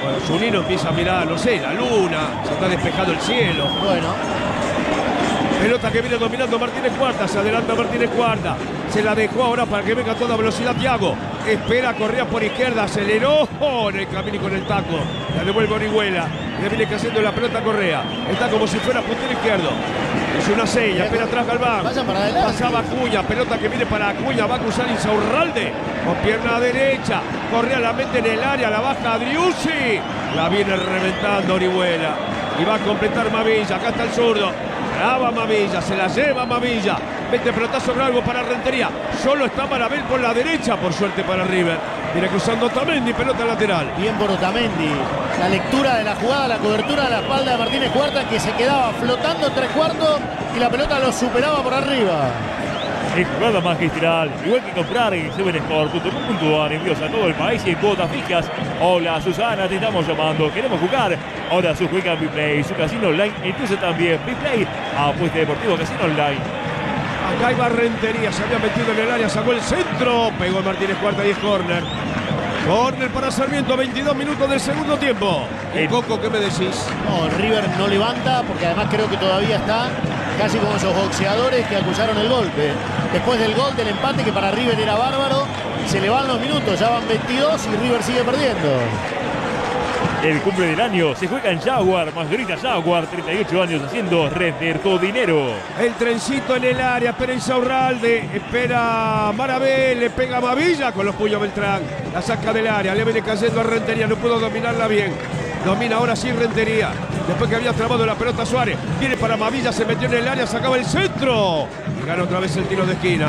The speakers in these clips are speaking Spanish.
Bueno, Zunino empieza a mirar, no sé, la luna, se está despejando el cielo. Bueno. Pelota que viene dominando Martínez Cuarta, se adelanta Martínez Cuarta. Se la dejó ahora para que venga a toda velocidad Thiago. Espera, corría por izquierda, aceleró en el camino y con el taco. La devuelve Orihuela. Le viene cayendo la pelota a Correa. Está como si fuera puntero izquierdo. Es una sella, espera atrás Galván. Vayan para adelante. Pasaba Acuña, pelota que viene para Acuña, va a cruzar Insaurralde. Con pierna derecha, Correa la mete en el área, la baja Driussi. La viene reventando Orihuela. Y va a completar Mavilla, acá está el zurdo. Brava Mavilla, se la lleva Mavilla. Mete pelotazo largo para Rentería. Solo está Marabel por la derecha, por suerte para River. Viene cruzando Otamendi, pelota lateral. Bien por Otamendi. La lectura de la jugada, la cobertura de la espalda de Martínez Cuarta, que se quedaba flotando tres cuartos y la pelota lo superaba por arriba. Es jugada magistral, igual que comprar en 7sport.com.ar, envíos a todo el país y en cuotas fijas. Hola Susana, te estamos llamando, queremos jugar. Ahora su juega en Biplay, su casino online, incluso también Biplay, apuesta deportivo casino online. Acá iba Rentería, se había metido en el área, sacó el centro, pegó Martínez Cuarta y es córner. Córner para Sarmiento, 22 minutos del segundo tiempo. Coco, ¿qué me decís? No, River no levanta porque además creo que todavía está casi como esos boxeadores que acusaron el golpe. Después del gol del empate, que para River era bárbaro, se le van los minutos, ya van 22 y River sigue perdiendo. El cumple del año se juega en Jaguar, Margarita Jaguar, 38 años haciendo render tu dinero. El trencito en el área, espera Insaurralde, espera Marabel, le pega Mavilla con los puños Beltrán. La saca del área, le viene cayendo a Rentería, no pudo dominarla bien. Domina ahora sí Rentería. Después que había trabado la pelota Suárez. Viene para Mavilla, se metió en el área, sacaba el centro. Y gana otra vez el tiro de esquina.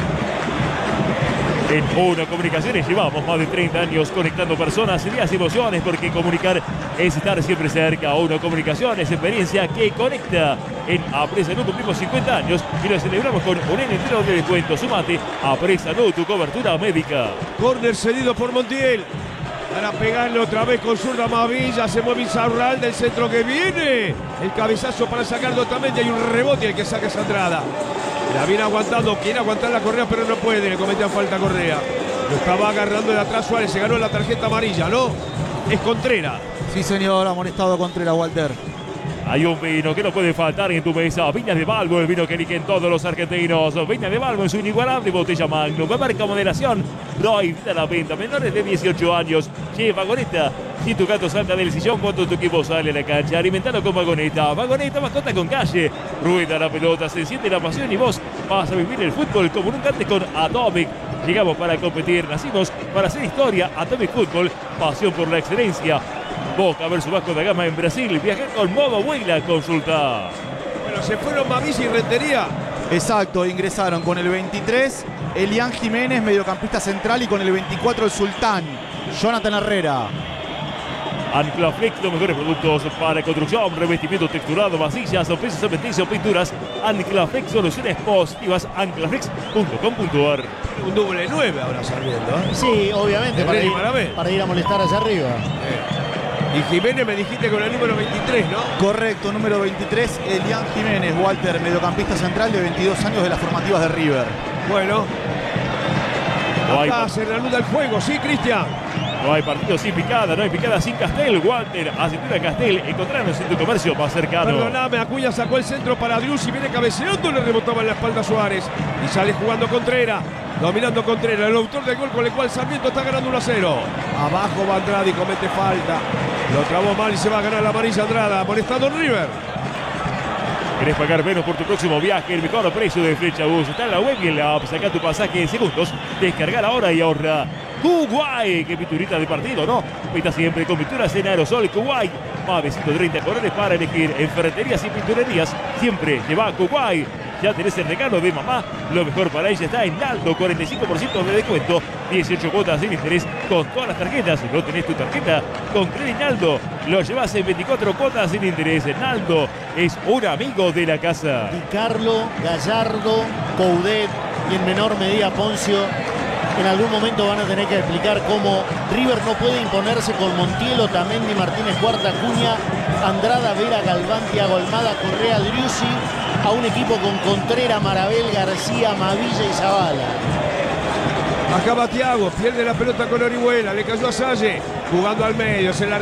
En Uno Comunicaciones llevamos más de 30 años conectando personas, ideas y emociones, porque comunicar es estar siempre cerca. Uno Comunicaciones, experiencia que conecta. En Apresa No cumplimos 50 años y lo celebramos con un año entero de descuento. Sumate a Apresa No, tu cobertura médica. Córner cedido por Montiel. Para pegarle otra vez con zurda Mavilla, se mueve Insaurralde del centro que viene. El cabezazo para sacarlo también y hay un rebote el que saca esa entrada. La viene aguantando, quiere aguantar la Correa pero no puede, le cometía falta a Correa. Lo estaba agarrando de atrás Suárez, se ganó la tarjeta amarilla, ¿no? Es Contreras. Sí señor, amonestado Contreras, Walter. Hay un vino que no puede faltar en tu mesa. Viñas de Balbo, el vino que eligen todos los argentinos. Viñas de Balbo en su inigualable botella Magnum. Marca moderación. Prohibida a la venta. Menores de 18 años. Che, Vagoneta. Si tu gato salta del sillón cuando tu equipo sale a la cancha, alimentalo con Vagoneta. Vagoneta, mascota con calle. Rueda la pelota, se enciende la pasión y vos vas a vivir el fútbol como nunca antes con Atomic. Llegamos para competir, nacimos para hacer historia. Atomic Fútbol, pasión por la excelencia. Boca versus Vasco da Gama en Brasil. Viajar con modo Huila, consulta. Bueno, se fueron Mavilla y Rentería. Exacto, ingresaron con el 23 Elian Jiménez, mediocampista central, y con el 24 el Sultán, Jonathan Herrera. Anclaflex, los mejores productos para construcción, revestimiento texturado, vasillas, pisos cementicios, pinturas. Anclaflex, soluciones positivas. Anclaflex.com.ar. Un doble 9 ahora Sarmiento, ¿eh? Sí, obviamente, para ir a molestar allá arriba. Y Jiménez me dijiste con el número 23, ¿no? Correcto, número 23, Elian Jiménez, Walter, mediocampista central de 22 años de las formativas de River. Bueno. Acá se reanuda el juego, ¿sí, Cristian? No hay partido sin picada, no hay picada sin Castel. Walter, aceituna Castel, encontrarnos en tu comercio más cercano. Perdóname, Acuña sacó el centro para Driussi, viene cabeceando, le rebotaba en la espalda a Suárez. Y sale jugando Contreras, dominando Contreras, el autor del gol con el cual Sarmiento está ganando 1-0. Abajo va Andrade y comete falta. Lo trabó mal y se va a ganar la amarilla Andrada, molestando River. ¿Querés pagar menos por tu próximo viaje? El mejor precio de Flecha Bus está en la web y en la app. Saca tu pasaje en segundos. Descargar ahora y ahorra. Kuwait, qué pinturita de partido, ¿no? Pinta siempre con pinturas en aerosol. Kuwait, más de 130 colores para elegir. En ferreterías y pinturerías, siempre lleva Kuwait. Ya tenés el regalo de mamá. Lo mejor para ella está en Naldo, 45% de descuento, 18 cuotas sin interés con todas las tarjetas. Si no tenés tu tarjeta con Credit Naldo, lo llevas en 24 cuotas sin interés. Naldo es un amigo de la casa. Di Carlo, Gallardo, Coudet y en menor medida Poncio en algún momento van a tener que explicar cómo River no puede imponerse con Montiel, Otamendi, Martínez Cuarta, Acuña, Andrada, Vera, Galván, Thiago Almada, Correa, Driussi, a un equipo con Contreras, Marabel, García, Mavilla y Zavala. Acaba Thiago, pierde la pelota con Orihuela, le cayó a Salle, jugando al medio, se la